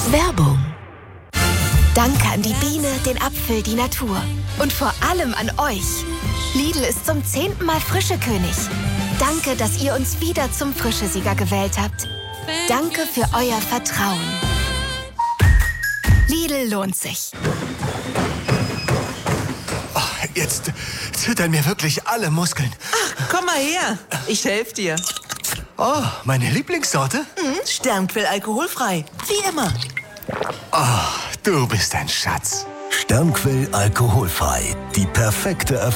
Werbung. Danke an die Biene, den Apfel, die Natur. Und vor allem an euch. Lidl ist zum 10. Mal Frischekönig. Danke, dass ihr uns wieder zum Frischesieger gewählt habt. Danke für euer Vertrauen. Lidl lohnt sich. Oh, jetzt zittern mir wirklich alle Muskeln. Ach, komm mal her. Ich helfe dir. Oh, meine Lieblingssorte? Sternquell alkoholfrei. Wie immer. Oh, du bist ein Schatz. Sternquell alkoholfrei. Die perfekte